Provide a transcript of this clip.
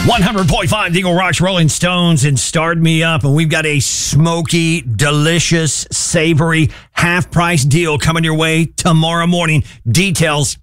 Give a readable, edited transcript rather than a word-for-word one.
100.5 The Eagle Rocks Rolling Stones and Start Me Up. And we've got a smoky, delicious, savory, half-price deal coming your way tomorrow morning. Details